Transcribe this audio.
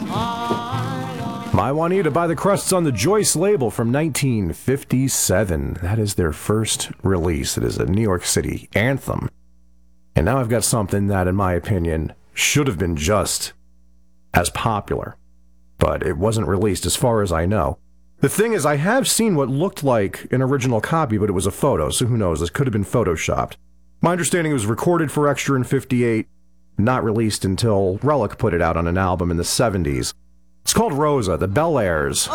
My Juanita by the Crusts on the Joyce label from 1957. That is their first release. It is a New York City anthem. And now I've got something that, in my opinion, should have been just as popular. But it wasn't released as far as I know. The thing is, I have seen what looked like an original copy, but it was a photo, so who knows, this could have been photoshopped. My understanding it was recorded for Extra in 58, not released until Relic put it out on an album in the 70s. It's called Rosa, the Bel Airs.